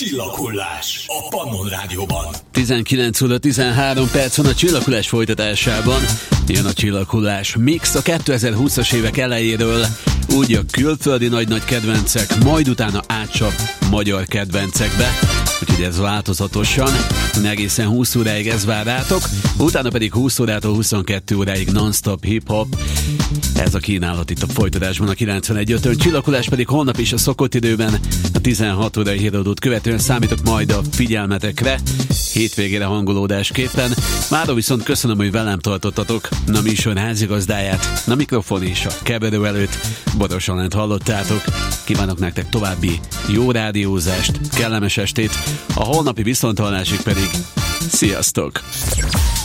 Csillaghullás a Pannon Rádióban. 19 óra 13 perc van a Csillaghullás folytatásában. Jön a Csillaghullás mix a 2020-as évek elejéről. Úgy a külföldi nagy-nagy kedvencek, majd utána átcsap magyar kedvencekbe. Úgyhogy ez változatosan. Egészen 20 óráig ez vár rátok. Utána pedig 20 órától 22 óráig non-stop hip-hop. Ez a kínálat itt a folytatásban a 91.5-ön. Csillaghullás pedig holnap is a szokott időben a 16 órai híradót követően számítok majd a figyelmetekre. Hétvégére hangolódásképpen. Mára viszont köszönöm, hogy velem tartottatok. A műsor házigazdáját, a mikrofon és a keverő előtt Boros Alánt hallottátok. Kívánok nektek további jó rádiózást, kellemes estét, a holnapi viszonthallásig pedig sziasztok!